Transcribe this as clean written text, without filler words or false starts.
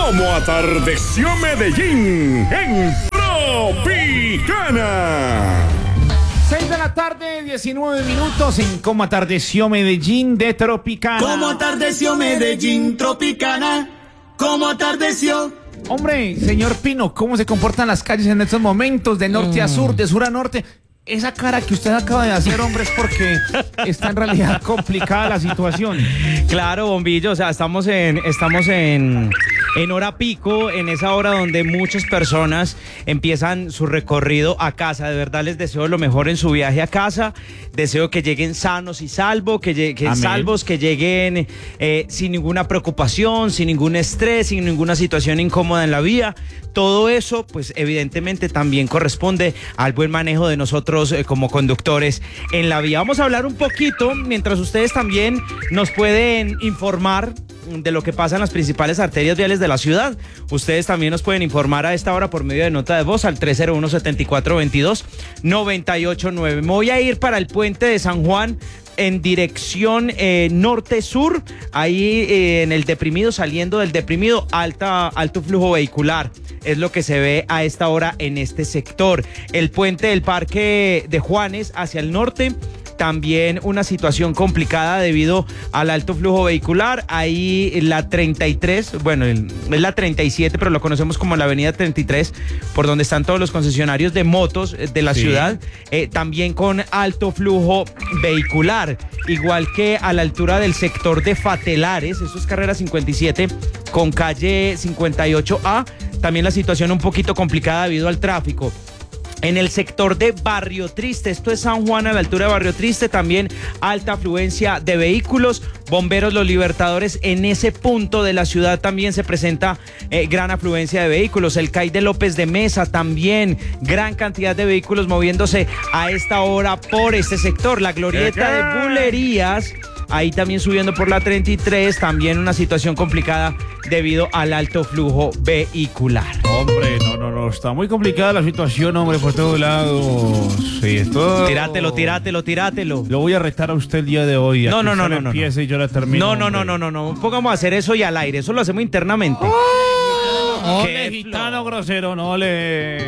Como atardeció Medellín en Tropicana. 6 de la tarde, 19 minutos en Cómo atardeció Medellín de Tropicana. Cómo atardeció Medellín, Tropicana. Cómo atardeció. Hombre, señor Pino, ¿cómo se comportan las calles en estos momentos de norte a sur, de sur a norte? Esa cara que usted acaba de hacer, hombre, es porque está en realidad complicada la situación. Claro, Bombillo, o sea, estamos en hora pico, en esa hora donde muchas personas empiezan su recorrido a casa. De verdad les deseo lo mejor en su viaje a casa. Deseo que lleguen sanos y salvos, que lleguen sin ninguna preocupación, sin ningún estrés, sin ninguna situación incómoda en la vía. Todo eso, pues evidentemente también corresponde al buen manejo de nosotros como conductores en la vía. Vamos a hablar un poquito, mientras ustedes también nos pueden informar de lo que pasa en las principales arterias viales de la ciudad. Ustedes también nos pueden informar a esta hora por medio de nota de voz al 301-7422-989. Me voy a ir para el puente de San Juan en dirección norte-sur, ahí en el deprimido, saliendo del deprimido, alto flujo vehicular. Es lo que se ve a esta hora en este sector. El puente del Parque de Juanes hacia el norte, también una situación complicada debido al alto flujo vehicular. Ahí la 33, bueno, es la 37, pero lo conocemos como la avenida 33, por donde están todos los concesionarios de motos de la ciudad, también con alto flujo vehicular. Igual que a la altura del sector de Fatelares, eso es carrera 57 con calle 58A, también la situación un poquito complicada debido al tráfico. En el sector de Barrio Triste, esto es San Juan, a la altura de Barrio Triste, también alta afluencia de vehículos. Bomberos Los Libertadores, en ese punto de la ciudad también se presenta gran afluencia de vehículos. El CAI de López de Mesa también, gran cantidad de vehículos moviéndose a esta hora por este sector. La glorieta de Bulerías, ahí también subiendo por la 33, también una situación complicada debido al alto flujo vehicular. Hombre, no, está muy complicada la situación, hombre, por todos lados. Sí, esto... Tírátelo. Lo voy a retar a usted el día de hoy. No. Empiece y yo la termino. No. Pongamos a hacer eso y al aire, eso lo hacemos internamente. Ole, gitano grosero, no le...